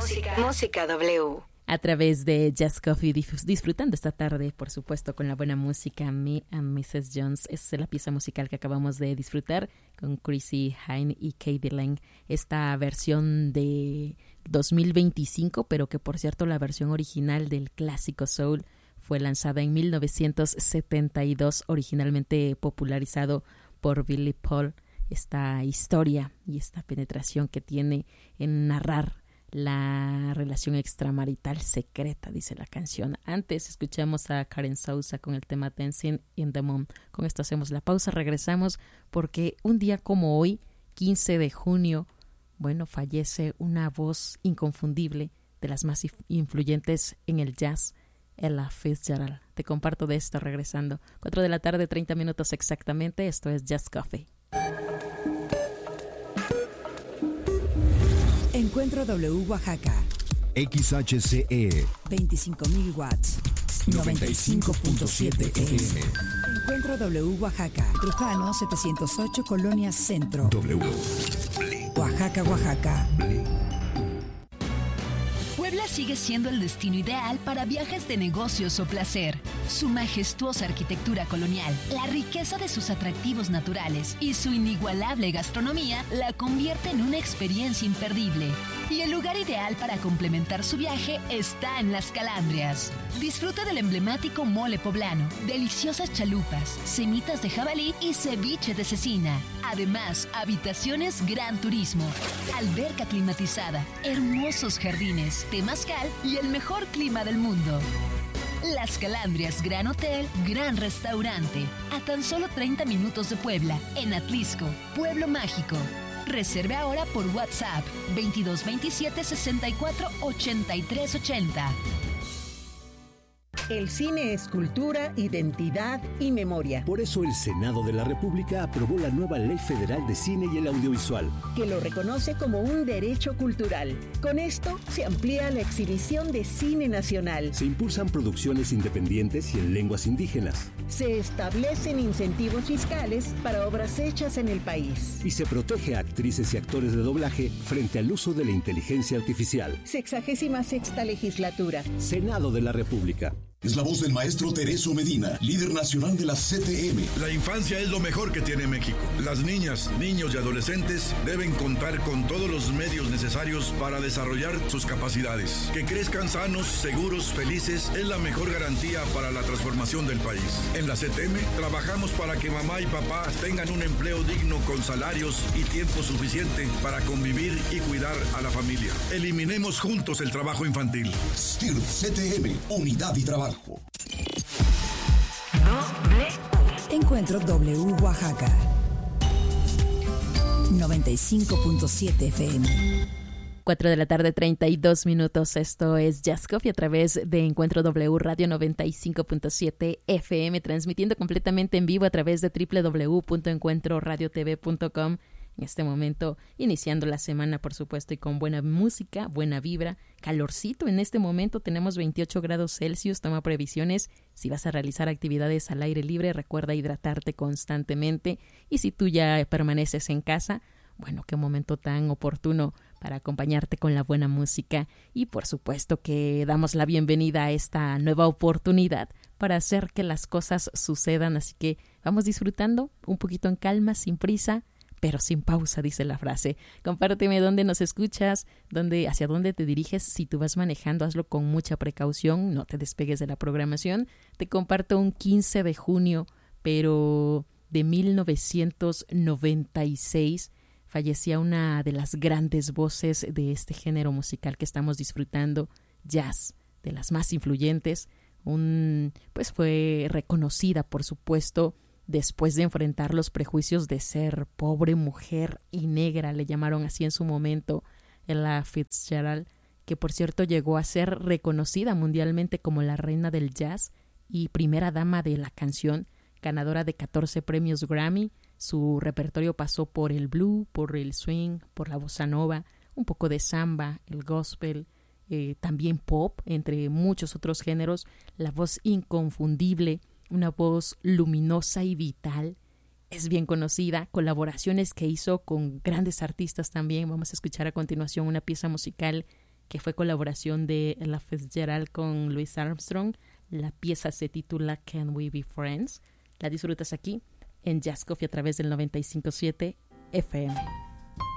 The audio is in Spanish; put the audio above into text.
Música W. A través de Jazz Coffee, disfrutando esta tarde, por supuesto, con la buena música. Me and Mrs. Jones es la pieza musical que acabamos de disfrutar con Chrissie Hynde y Katie Lang. Esta versión de 2025, pero que por cierto la versión original del clásico soul fue lanzada en 1972, originalmente popularizado por Billy Paul. Esta historia y esta penetración que tiene en narrar la relación extramarital secreta, dice la canción. Antes escuchamos a Karen Souza con el tema Dancing in the Moon. Con esto hacemos la pausa, regresamos porque un día como hoy, 15 de junio, fallece una voz inconfundible de las más influyentes en el jazz, Ella Fitzgerald. Te comparto de esto regresando. 4 de la tarde, 30 minutos exactamente. Esto es Jazz Coffee. Encuentro W Oaxaca. XHCE 25.000 watts. 95.7 FM. Encuentro W Oaxaca. Trujano 708 Colonia Centro. W. Oaxaca, Oaxaca. Puebla sigue siendo el destino ideal para viajes de negocios o placer. Su majestuosa arquitectura colonial, la riqueza de sus atractivos naturales y su inigualable gastronomía la convierte en una experiencia imperdible. Y el lugar ideal para complementar su viaje está en Las Calandrias. Disfruta del emblemático mole poblano, deliciosas chalupas, semitas de jabalí y ceviche de cecina. Además, habitaciones Gran Turismo, alberca climatizada, hermosos jardines, temazcal y el mejor clima del mundo. Las Calandrias Gran Hotel, Gran Restaurante, a tan solo 30 minutos de Puebla, en Atlisco, Pueblo Mágico. Reserve ahora por WhatsApp 2227 64 83 80. El cine es cultura, identidad y memoria. Por eso el Senado de la República aprobó la nueva Ley Federal de Cine y el Audiovisual, que lo reconoce como un derecho cultural. Con esto se amplía la exhibición de cine nacional. Se impulsan producciones independientes y en lenguas indígenas. Se establecen incentivos fiscales para obras hechas en el país. Y se protege a actrices y actores de doblaje frente al uso de la inteligencia artificial. 66ª legislatura. Senado de la República. Es la voz del maestro Tereso Medina, líder nacional de la CTM. La infancia es lo mejor que tiene México. Las niñas, niños y adolescentes deben contar con todos los medios necesarios para desarrollar sus capacidades. Que crezcan sanos, seguros, felices es la mejor garantía para la transformación del país. En la CTM trabajamos para que mamá y papá tengan un empleo digno con salarios y tiempo suficiente para convivir y cuidar a la familia. Eliminemos juntos el trabajo infantil. STIRT CTM, Unidad y Trabajo. Encuentro W Oaxaca 95.7 FM. 4 de la tarde, 32 minutos. Esto es Jazz Coffee a través de Encuentro W Radio 95.7 FM, transmitiendo completamente en vivo a través de www.encuentroradiotv.com. En este momento, iniciando la semana, por supuesto, y con buena música, buena vibra, calorcito. En este momento tenemos 28 grados Celsius. Toma previsiones. Si vas a realizar actividades al aire libre, recuerda hidratarte constantemente. Y si tú ya permaneces en casa, qué momento tan oportuno para acompañarte con la buena música. Y por supuesto que damos la bienvenida a esta nueva oportunidad para hacer que las cosas sucedan. Así que vamos disfrutando un poquito en calma, sin prisa, pero sin pausa, dice la frase. Compárteme dónde nos escuchas, hacia dónde te diriges. Si tú vas manejando, hazlo con mucha precaución, no te despegues de la programación. Te comparto un 15 de junio, pero de 1996, fallecía una de las grandes voces de este género musical que estamos disfrutando, jazz, de las más influyentes. Fue reconocida, por supuesto, después de enfrentar los prejuicios de ser pobre mujer y negra, le llamaron así en su momento, Ella Fitzgerald, que por cierto llegó a ser reconocida mundialmente como la reina del jazz y primera dama de la canción, ganadora de 14 premios Grammy. Su repertorio pasó por el blues, por el swing, por la bossa nova, un poco de samba, el gospel, también pop, entre muchos otros géneros. La voz inconfundible, una voz luminosa y vital, es bien conocida. Colaboraciones que hizo con grandes artistas también. Vamos a escuchar a continuación una pieza musical que fue colaboración de Ella Fitzgerald con Louis Armstrong. La pieza se titula Can We Be Friends. La disfrutas aquí en Jazz Coffee a través del 95.7 FM.